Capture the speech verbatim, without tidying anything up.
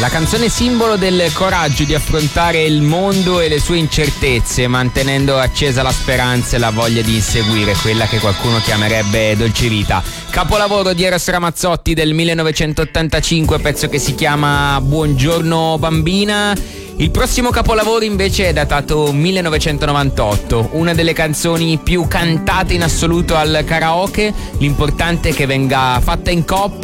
la canzone simbolo del coraggio di affrontare il mondo e le sue incertezze, mantenendo accesa la speranza e la voglia di inseguire quella che qualcuno chiamerebbe dolce vita. Capolavoro di Eros Ramazzotti del millenovecentottantacinque, pezzo che si chiama Buongiorno bambina. Il prossimo capolavoro invece è datato millenovecentonovantotto, una delle canzoni più cantate in assoluto al karaoke. L'importante è che venga fatta in coppia